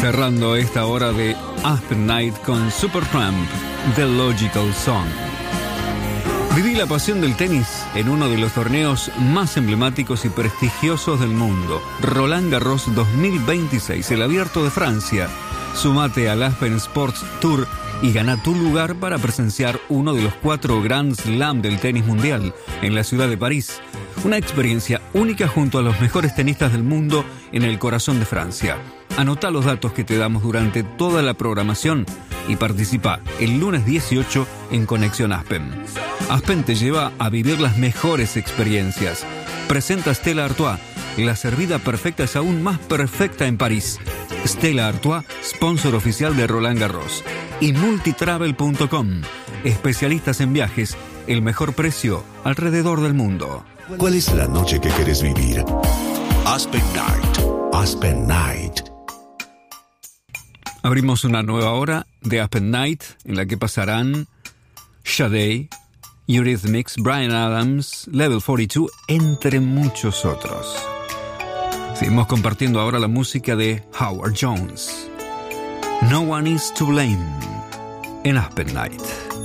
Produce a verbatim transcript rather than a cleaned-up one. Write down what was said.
Cerrando esta hora de Aspen Night con Supertramp, The Logical Song. Viví la pasión del tenis en uno de los torneos más emblemáticos y prestigiosos del mundo, Roland Garros dos mil veintiséis, el Abierto de Francia. Sumate al Aspen Sports Tour y gana tu lugar para presenciar uno de los cuatro Grand Slam del tenis mundial en la ciudad de París. Una experiencia única junto a los mejores tenistas del mundo en el corazón de Francia. Anota los datos que te damos durante toda la programación y participa el lunes dieciocho en Conexión Aspen. Aspen te lleva a vivir las mejores experiencias. Presenta Stella Artois. La servida perfecta es aún más perfecta en París. Stella Artois, sponsor oficial de Roland Garros. Y multitravel punto com, especialistas en viajes, el mejor precio alrededor del mundo. ¿Cuál es la noche que quieres vivir? Aspen Night. Aspen Night. Abrimos una nueva hora de Aspen Night en la que pasarán Sade, Eurythmics, Bryan Adams, Level cuarenta y dos, entre muchos otros. Seguimos compartiendo ahora la música de Howard Jones. No One Is to Blame en Aspen Night.